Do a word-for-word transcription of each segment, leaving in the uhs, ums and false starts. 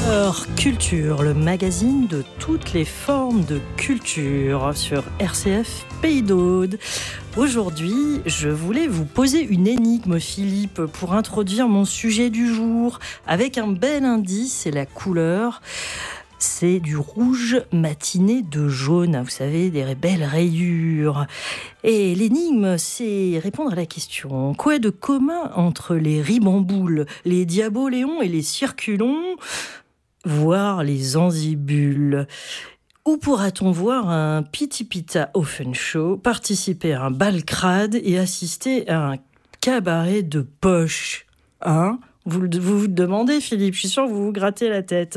Heure Culture, le magazine de toutes les formes de culture sur R C F Pays d'Aude. Aujourd'hui, je voulais vous poser une énigme, Philippe, pour introduire mon sujet du jour, avec un bel indice, c'est la couleur. C'est du rouge matiné de jaune, vous savez, des belles rayures. Et l'énigme, c'est répondre à la question: quoi de commun entre les ribamboules, les diaboléons et les circulons, voire les ansibules? Où pourra-t-on voir un Pitipita Offenshow, participer à un bal crade et assister à un cabaret de poche? Hein ? Vous, vous vous demandez, Philippe, je suis sûre que vous vous grattez la tête.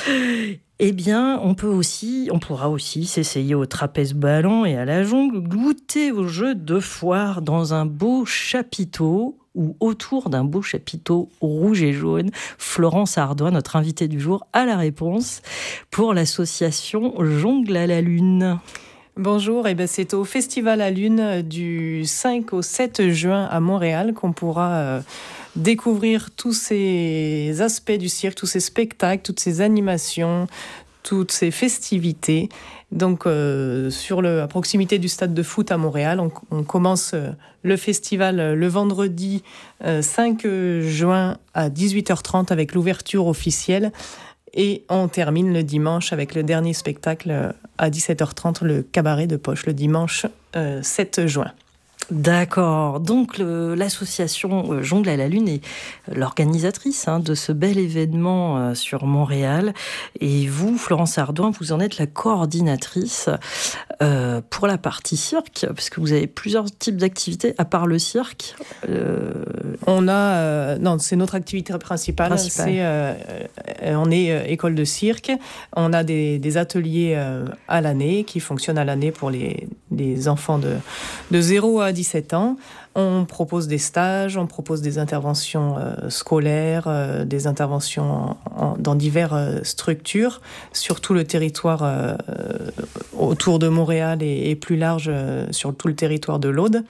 Eh bien, on peut aussi, on pourra aussi s'essayer au trapèze ballon et à la jongle, goûter au jeu de foire dans un beau chapiteau ou autour d'un beau chapiteau rouge et jaune. Florence Ardoin, notre invitée du jour, a la réponse pour l'association Jongle à la Lune. Bonjour, et ben c'est au Festival à Lune du cinq au sept juin à Montréal qu'on pourra euh, découvrir tous ces aspects du cirque, tous ces spectacles, toutes ces animations, toutes ces festivités. Donc euh, sur le, à proximité du stade de foot à Montréal, on, on commence euh, le festival euh, le vendredi euh, cinq juin à dix-huit heures trente avec l'ouverture officielle. Et on termine le dimanche avec le dernier spectacle à dix-sept heures trente, le cabaret de poche, le dimanche euh, sept juin. D'accord, donc le, l'association Jongle à la Lune est l'organisatrice hein, de ce bel événement euh, sur Montréal. Et vous, Florence Ardoin, vous en êtes la coordinatrice euh, pour la partie cirque, parce que vous avez plusieurs types d'activités à part le cirque. Euh... On a, euh, non, c'est notre activité principale. principale. C'est, euh, on est euh, école de cirque. On a des, des ateliers euh, à l'année qui fonctionnent à l'année pour les, les enfants de, de zéro à dix-sept ans. On propose des stages, on propose des interventions euh, scolaires, euh, des interventions en, en, dans diverses euh, structures sur tout le territoire euh, autour de Montréal et, et plus large euh, sur tout le territoire de l'Aude.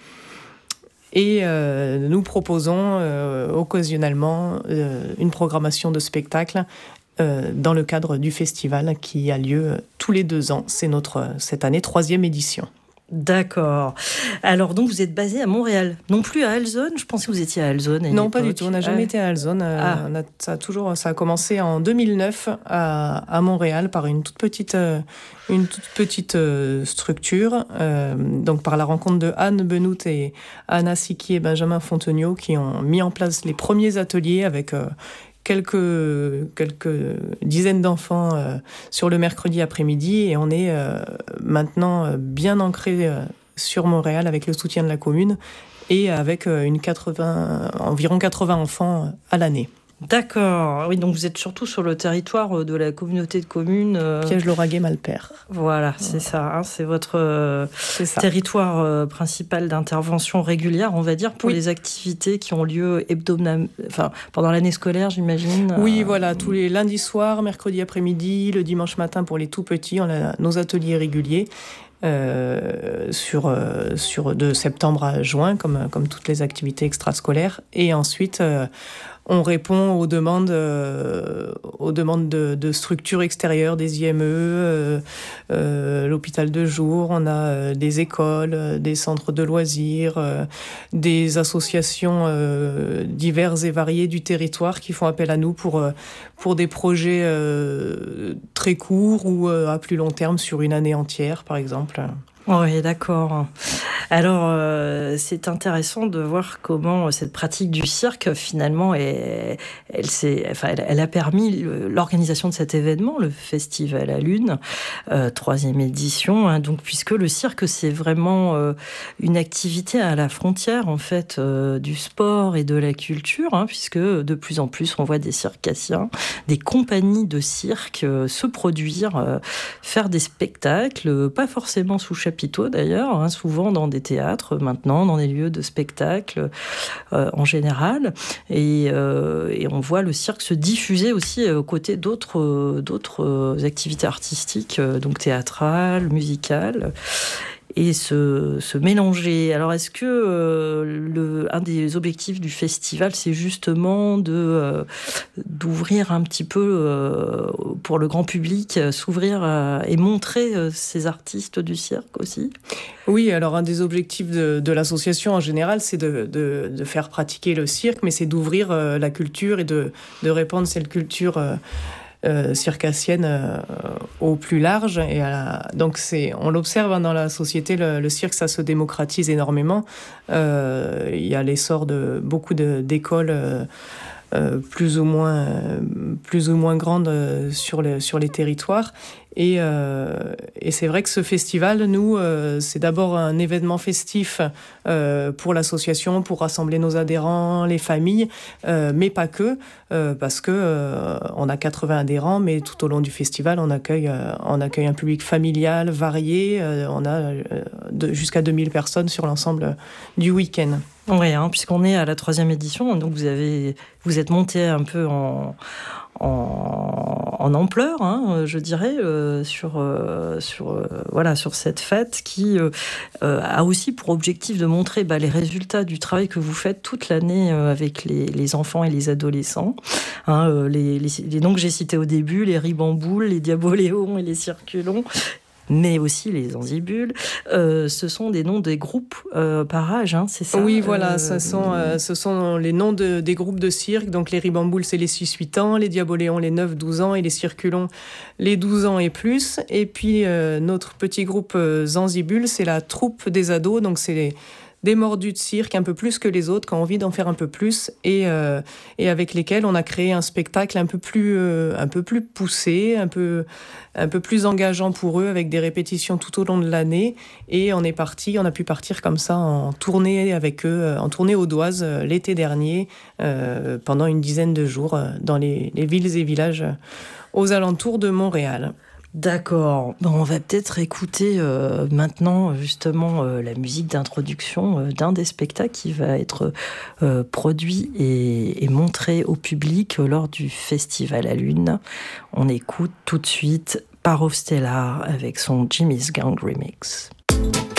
Et euh, nous proposons euh, occasionnellement euh, une programmation de spectacles euh, dans le cadre du festival qui a lieu tous les deux ans. C'est notre, cette année, troisième édition. D'accord. Alors donc vous êtes basé à Montréal, non plus à Alzone. Je pensais que vous étiez à Alzone. Non, pas du tout. On n'a jamais ah. été à Alzone. Ah. On a, ça a toujours, ça a commencé en deux mille neuf à, à Montréal par une toute petite, euh, une toute petite euh, structure. Euh, donc par la rencontre de Anne Benoît et Anna Siki et Benjamin Fontenot qui ont mis en place les premiers ateliers avec euh, quelques quelques dizaines d'enfants euh, sur le mercredi après-midi, et on est euh, maintenant euh, bien ancré euh, sur Montréal avec le soutien de la commune et avec euh, une quatre-vingts, environ quatre-vingts enfants à l'année. D'accord. Oui, donc vous êtes surtout sur le territoire de la communauté de communes. Euh... Piège-Lauragais-Malpère. Voilà, c'est ouais. ça. Hein, c'est votre euh, c'est ça. territoire euh, principal d'intervention régulière, on va dire, pour oui. les activités qui ont lieu hebdomadaire, enfin pendant l'année scolaire, j'imagine. Oui, euh... voilà, tous les lundis soirs, mercredi après-midi, le dimanche matin pour les tout petits, on a nos ateliers réguliers. Euh, sur, euh, sur de septembre à juin, comme, comme toutes les activités extrascolaires. Et ensuite, euh, on répond aux demandes, euh, aux demandes de, de structures extérieures, des I M E, euh, euh, l'hôpital de jour, on a euh, des écoles, euh, des centres de loisirs, euh, des associations euh, diverses et variées du territoire qui font appel à nous pour, euh, pour des projets euh, très courts ou euh, à plus long terme sur une année entière, par exemple. Oui, d'accord. Alors, euh, c'est intéressant de voir comment cette pratique du cirque, finalement, est, elle, s'est, enfin, elle, elle a permis l'organisation de cet événement, le Festival à Lune, euh, troisième édition. Hein, donc, puisque le cirque, c'est vraiment euh, une activité à la frontière, en fait, euh, du sport et de la culture, hein, puisque de plus en plus, on voit des circassiens, des compagnies de cirque euh, se produire, euh, faire des spectacles, pas forcément sous chapiteau d'ailleurs, hein, souvent dans des théâtres maintenant, dans des lieux de spectacle euh, en général. Et, euh, et on voit le cirque se diffuser aussi aux côtés d'autres, euh, d'autres activités artistiques, euh, donc théâtrales, musicales. et se, se mélanger. Alors, est-ce que euh, le, un des objectifs du festival, c'est justement de, euh, d'ouvrir un petit peu euh, pour le grand public, s'ouvrir à, et montrer euh, ces artistes du cirque aussi ? Oui, alors un des objectifs de, de l'association en général, c'est de, de, de faire pratiquer le cirque, mais c'est d'ouvrir euh, la culture et de, de répandre cette culture euh, euh, circassienne euh, au plus large. Et à la... Donc c'est, on l'observe hein, dans la société, le, le cirque, ça se démocratise énormément. Euh, il y a l'essor de beaucoup de, d'écoles euh, euh, plus ou moins, euh, plus ou moins grandes euh, sur, le, sur les territoires. Et, euh, et c'est vrai que ce festival, nous, euh, c'est d'abord un événement festif euh, pour l'association, pour rassembler nos adhérents, les familles, euh, mais pas que, euh, parce que euh, on a quatre-vingts adhérents, mais tout au long du festival, on accueille, euh, on accueille un public familial, varié. Euh, on a euh, de, jusqu'à deux mille personnes sur l'ensemble du week-end. Oui, hein, puisqu'on est à la troisième édition, donc vous avez, vous êtes monté un peu en En, en ampleur, hein, je dirais, euh, sur, euh, sur, euh, voilà, sur cette fête qui euh, euh, a aussi pour objectif de montrer bah, les résultats du travail que vous faites toute l'année euh, avec les, les enfants et les adolescents. Hein, euh, les, les, les noms que j'ai cités au début, les ribamboules, les diaboléons et les circulons, mais aussi les Zanzibules, euh, ce sont des noms des groupes euh, par âge, hein, c'est ça ? Oui, voilà, euh, ce, sont, euh, ce sont les noms de, des groupes de cirque. Donc les ribamboules, c'est les six huit ans, les diaboléons, les neuf douze ans, et les circulons, les douze ans et plus. Et puis euh, notre petit groupe euh, Zanzibules, c'est la troupe des ados, donc c'est les... des mordus de cirque, un peu plus que les autres, qui ont envie d'en faire un peu plus, et, euh, et avec lesquels on a créé un spectacle un peu plus, euh, un peu plus poussé, un peu, un peu plus engageant pour eux, avec des répétitions tout au long de l'année. Et on est parti, on a pu partir comme ça en tournée avec eux, en tournée audoise euh, l'été dernier, euh, pendant une dizaine de jours, euh, dans les, les villes et villages euh, aux alentours de Montréal. D'accord. Bon, on va peut-être écouter euh, maintenant justement euh, la musique d'introduction euh, d'un des spectacles qui va être euh, produit et, et montré au public euh, lors du Festival à Lune. On écoute tout de suite Parov Stellar avec son Jimmy's Gang Remix.